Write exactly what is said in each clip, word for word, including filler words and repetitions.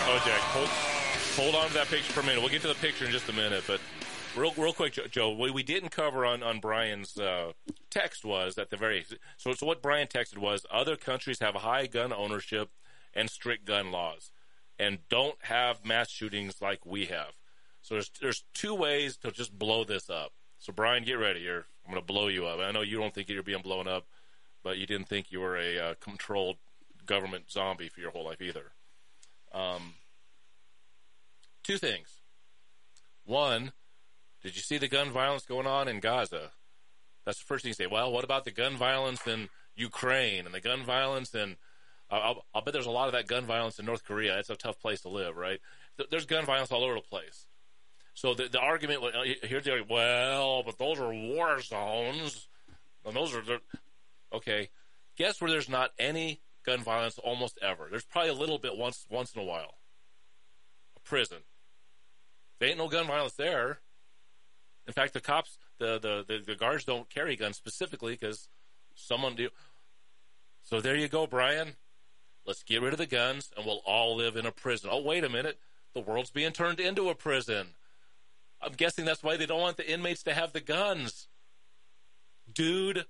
Oh, Jack, hold, hold on to that picture for a minute. We'll get to the picture in just a minute, but real, real quick, Joe, what we didn't cover on on Brian's uh, text was at the very so. So what Brian texted was other countries have high gun ownership and strict gun laws, and don't have mass shootings like we have. So there's there's two ways to just blow this up. So Brian, get ready. You're, I'm going to blow you up. I know you don't think you're being blown up, but you didn't think you were a uh, controlled government zombie for your whole life either. Um, two things. One, did you see the gun violence going on in Gaza? That's the first thing you say. Well, what about the gun violence in Ukraine and the gun violence in I'll, I'll bet there's a lot of that gun violence in North Korea. It's a tough place to live, right? There's gun violence all over the place. So the, the argument, here's the argument, well, but those are war zones. And those are, okay. Guess where there's not any gun violence almost ever? There's probably a little bit once once in a while. A prison. There ain't no gun violence there. In fact, the cops, the, the, the, the guards don't carry guns specifically because someone do. So there you go, Brian. Let's get rid of the guns and we'll all live in a prison. Oh, wait a minute. The world's being turned into a prison. I'm guessing that's why they don't want the inmates to have the guns. Dude,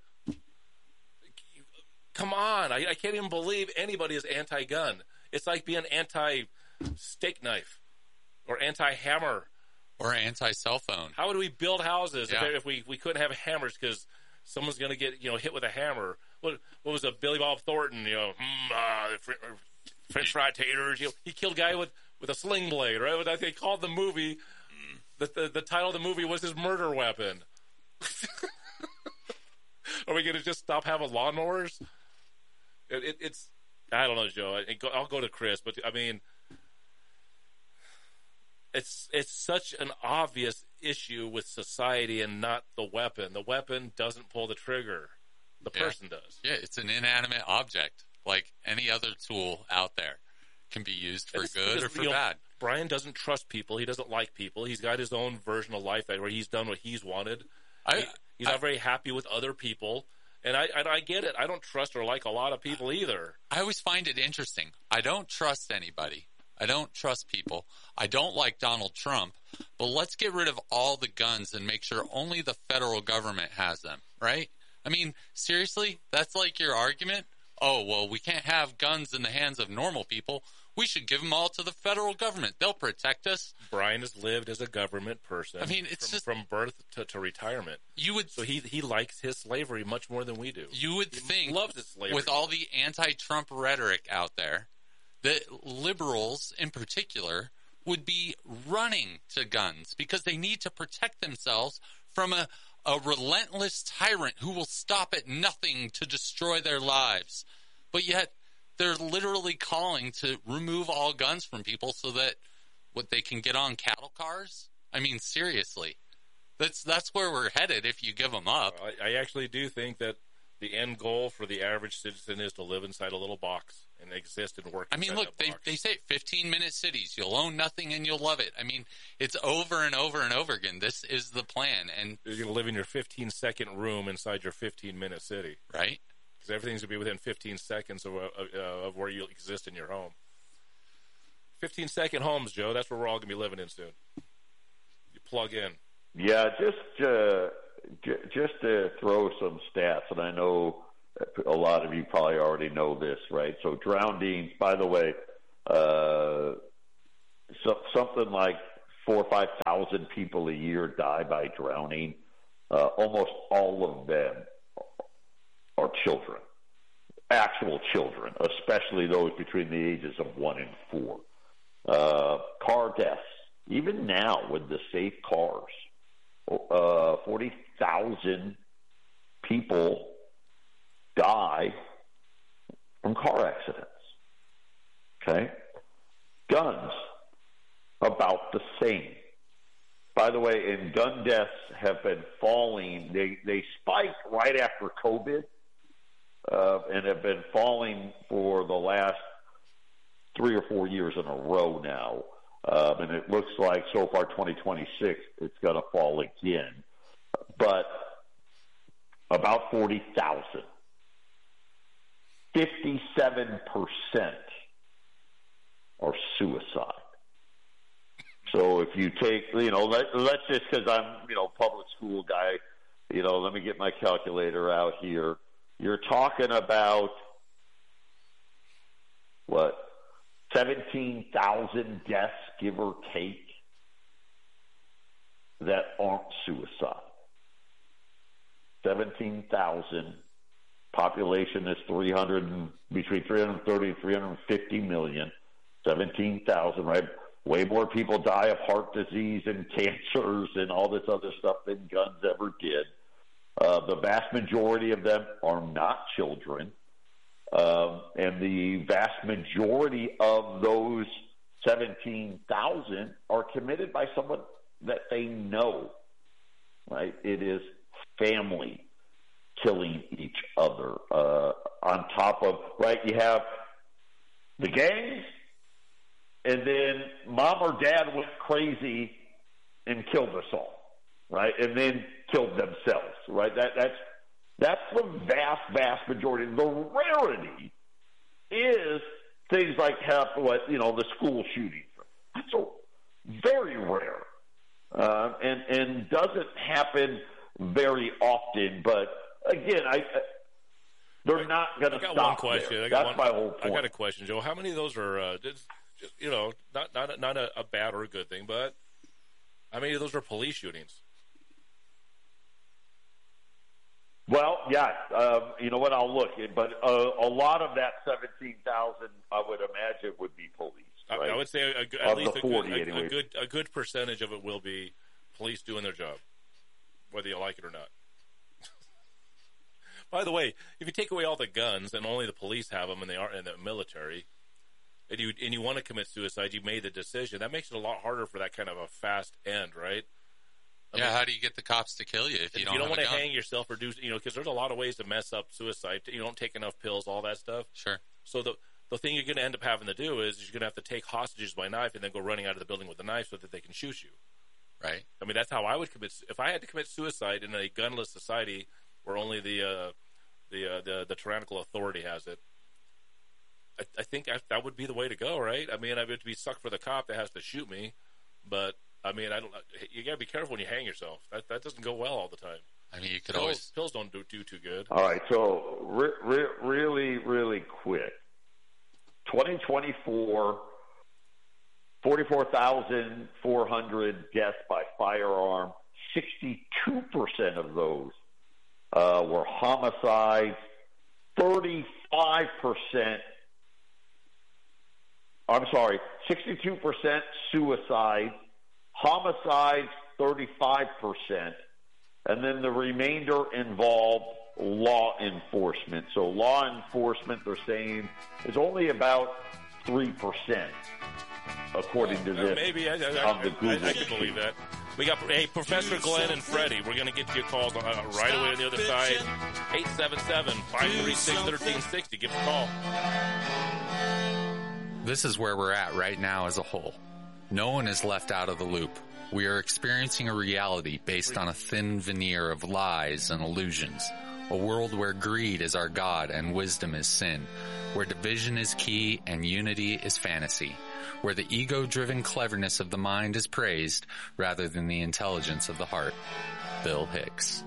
come on. I, I can't even believe anybody is anti-gun. It's like being anti-steak knife or anti-hammer. Or anti-cell phone. How would we build houses yeah. if, if we, we couldn't have hammers because someone's going to get, you know, hit with a hammer? What, what was it, Billy Bob Thornton, you know, mm, uh, fr- French fry taters. You know, he killed a guy with, with a sling blade, right? I think they called the movie, the, the, the title of the movie was his murder weapon. Are we going to just stop having lawnmowers? It, it, it's, I don't know, Joe. I, I'll go to Chris, but I mean, it's it's such an obvious issue with society and not the weapon. The weapon doesn't pull the trigger. The yeah. person does. Yeah, it's an inanimate object, like any other tool out there. Can be used for it's, good because, or for you know, bad. Brian doesn't trust people. He doesn't like people. He's got his own version of life where he's done what he's wanted. I, he, he's I, not very happy with other people. And I, I, I get it. I don't trust or like a lot of people either. I always find it interesting. I don't trust anybody. I don't trust people. I don't like Donald Trump. But let's get rid of all the guns and make sure only the federal government has them, right? I mean, seriously? That's like your argument? Oh, well, we can't have guns in the hands of normal people. We should give them all to the federal government. They'll protect us. Brian has lived as a government person. I mean, it's from, just from birth to, to retirement. You would so he he likes his slavery much more than we do. You would he think, loves his slavery. With all the anti-Trump rhetoric out there, that liberals in particular would be running to guns because they need to protect themselves from a, a relentless tyrant who will stop at nothing to destroy their lives. But yet they're literally calling to remove all guns from people so that what they can get on cattle cars. I mean, seriously, that's that's where we're headed if you give them up. I, I actually do think that the end goal for the average citizen is to live inside a little box and exist and work. I mean, look, they, they say fifteen-minute cities. You'll own nothing and you'll love it. I mean, it's over and over and over again. This is the plan. And you're going to live in your fifteen-second room inside your fifteen-minute city. Right. Because everything's going to be within fifteen seconds of, uh, of where you exist in your home. fifteen-second homes, Joe. That's where we're all going to be living in soon. You plug in. Yeah, just uh, j- just to throw some stats, and I know a lot of you probably already know this, right? So drowning, by the way, uh, so, something like four or five thousand people a year die by drowning. Uh, almost all of them are children, actual children, especially those between the ages of one and four. Uh, car deaths, even now with the safe cars, uh, forty thousand people die from car accidents. Okay? Guns, about the same. By the way, and gun deaths have been falling. They they spiked right after COVID uh, and have been falling for the last three or four years in a row now. Um, and it looks like so far twenty twenty-six it's going to fall again. But about forty thousand. fifty-seven percent are are suicide. So if you take, you know, let, let's just, because I'm, you know, public school guy, you know, let me get my calculator out here. You're talking about, what, seventeen thousand deaths, give or take, that aren't suicide. seventeen thousand. Population is three hundred, between three hundred thirty and three hundred fifty million. seventeen thousand, right? Way more people die of heart disease and cancers and all this other stuff than guns ever did. Uh, the vast majority of them are not children. Um, and the vast majority of those seventeen thousand are committed by someone that they know, right? It is family killing each other. Uh, on top of, right, you have the gangs, and then mom or dad went crazy and killed us all, right? And then killed themselves, right? That that's that's the vast, vast majority. The rarity is things like have what you know the school shootings. That's a, very rare, uh, and and doesn't happen very often. But again, I. I they're not going to stop. I got one question. There. I got That's one, my whole point. I got a question, Joe. How many of those are, uh, just, just, you know, not not not a, a bad or a good thing, but how many of those are police shootings? Well, yeah, um, you know what? I'll look, but uh, a lot of that seventeen thousand, I would imagine, would be police. Right? I, I would say a, a, at of least the a, forty, good, a, anyway. a good a good percentage of it will be police doing their job, whether you like it or not. By the way, if you take away all the guns and only the police have them and they are in the military, and you and you want to commit suicide, you made the decision. That makes it a lot harder for that kind of a fast end, right? I yeah, mean, how do you get the cops to kill you if you if don't, you don't have want a to gun? hang yourself or do, you know, because there's a lot of ways to mess up suicide. You don't take enough pills, all that stuff. Sure. So the the thing you're going to end up having to do is you're going to have to take hostages by knife and then go running out of the building with a knife so that they can shoot you. Right. I mean, that's how I would commit. If I had to commit suicide in a gunless society where only the uh, the, uh, the the tyrannical authority has it, I, I think I, that would be the way to go, right? I mean, I would be stuck for the cop that has to shoot me, but I mean, I don't. You got to be careful when you hang yourself. That that doesn't go well all the time. I mean, you could pills, always pills don't do, do too good. All right, so re- re- really, really quick. twenty twenty-four, forty-four thousand four hundred deaths by firearm. sixty-two percent of those uh, were homicides. thirty-five percent, I'm sorry, sixty-two percent suicides. Homicides, thirty-five percent. And then the remainder involved law enforcement. So law enforcement, they're saying, is only about three percent, according to this. Maybe I, I, on the I, Google I, I can believe that. We got, hey, Professor Glenn and Freddie. We're going to get to your calls uh, right away on the other side. eight seven seven, five three six, one three six zero. Give us a call. This is where we're at right now as a whole. No one is left out of the loop. We are experiencing a reality based on a thin veneer of lies and illusions. A world where greed is our god and wisdom is sin. Where division is key and unity is fantasy. Where the ego-driven cleverness of the mind is praised rather than the intelligence of the heart. Bill Hicks.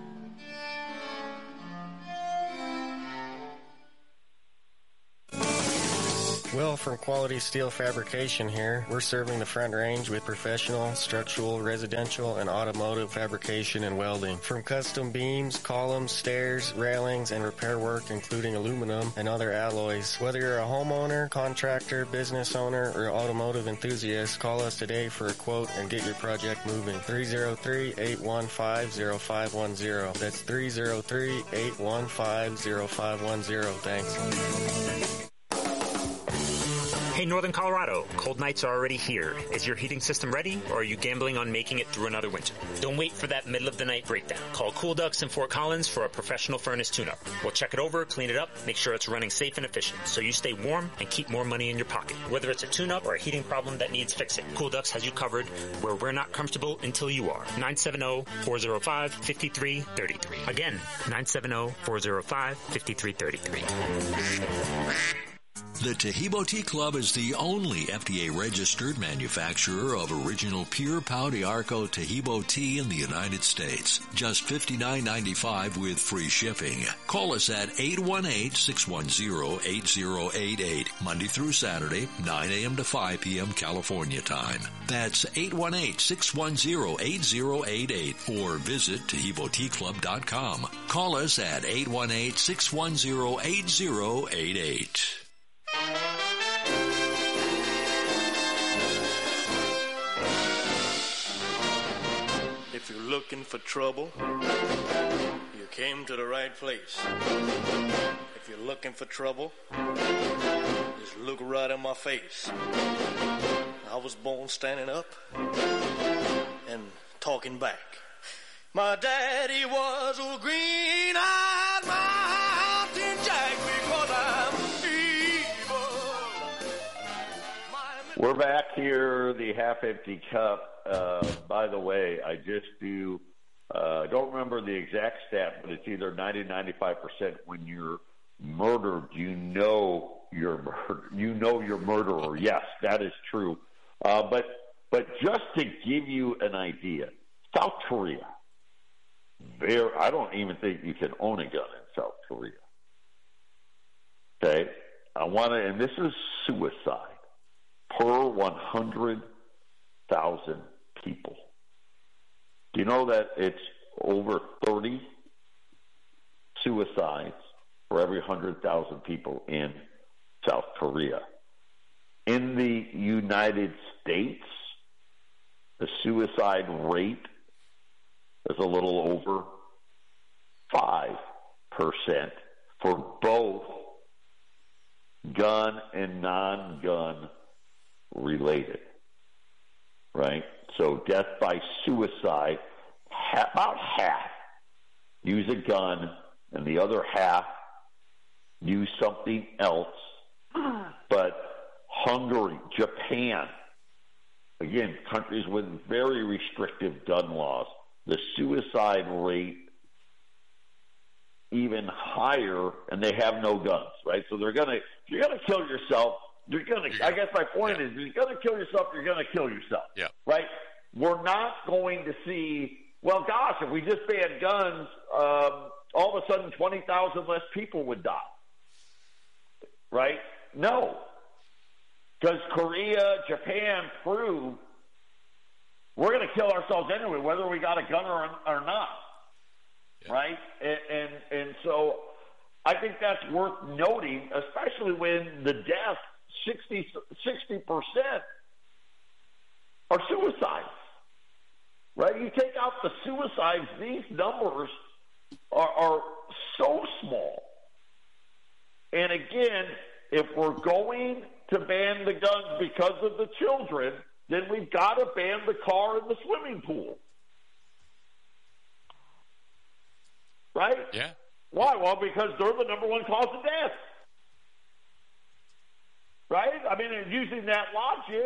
Will from Quality Steel Fabrication here. We're serving the Front Range with professional, structural, residential, and automotive fabrication and welding. From custom beams, columns, stairs, railings, and repair work including aluminum and other alloys. Whether you're a homeowner, contractor, business owner, or automotive enthusiast, call us today for a quote and get your project moving. three oh three, eight one five, oh five one oh. That's three oh three, eight one five, oh five one oh. Thanks. Hey, Northern Colorado, cold nights are already here. Is your heating system ready, or are you gambling on making it through another winter? Don't wait for that middle-of-the-night breakdown. Call Cool Ducks in Fort Collins for a professional furnace tune-up. We'll check it over, clean it up, make sure it's running safe and efficient, so you stay warm and keep more money in your pocket. Whether it's a tune-up or a heating problem that needs fixing, Cool Ducks has you covered where we're not comfortable until you are. nine seven zero, four zero five, five three three three. Again, nine seven zero, four zero five, five three three three. The Taheebo Tea Club is the only F D A-registered manufacturer of original pure Pau de Arco Taheebo tea in the United States. Just fifty-nine ninety-five with free shipping. Call us at eight one eight, six one zero, eight zero eight eight, Monday through Saturday, nine a.m. to five p.m. California time. That's eight one eight, six one zero, eight zero eight eight, or visit Taheebo Tea Club dot com. Call us at eight one eight, six one zero, eight zero eight eight. If you're looking for trouble, you came to the right place. If you're looking for trouble, just look right in my face. I was born standing up and talking back. My daddy was a green-eyed mountain jack because I'm evil. We're back here, the half-empty cup. Uh, by the way, I just do, uh, I don't remember the exact stat, but it's either ninety, ninety-five percent when you're murdered, you know you're murdered. You know you're murderer. Yes, that is true. Uh, but, but just to give you an idea, South Korea, there, I don't even think you can own a gun in South Korea. Okay? I want to, and this is suicide per one hundred thousand people. Do you know that it's over thirty suicides for every one hundred thousand people in South Korea? In the United States, the suicide rate is a little over five percent for both gun and non-gun related. Right? So death by suicide, ha- about half use a gun, and the other half use something else. But Hungary, Japan, again, countries with very restrictive gun laws, the suicide rate even higher, and they have no guns, right? So they're gonna, if you're gonna kill yourself, you're gonna. I guess my point yeah. is, if you're gonna kill yourself, you're gonna kill yourself, yeah. right? We're not going to see. Well, gosh, if we just banned guns, um, all of a sudden twenty thousand less people would die, right? No, because Korea, Japan proved we're going to kill ourselves anyway, whether we got a gun or, or not, yeah. right? And, and and so I think that's worth noting, especially when the deaths, sixty percent are suicides, right? You take out the suicides, these numbers are, are so small. And again, if we're going to ban the guns because of the children, then we've got to ban the car and the swimming pool. Right? Yeah. Why? Well, because they're the number one cause of death. Right? I mean, using that logic,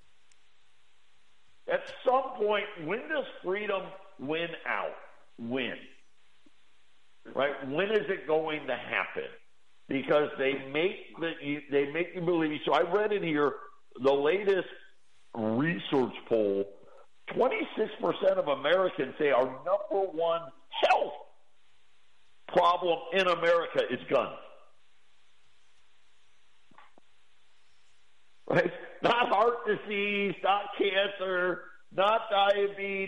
at some point, when does freedom win out? When? Right? When is it going to happen? Because they make the, they make you believe. So I read in here the latest research poll, twenty-six percent of Americans say our number one health problem in America is guns. Right? Not heart disease, not cancer, not diabetes.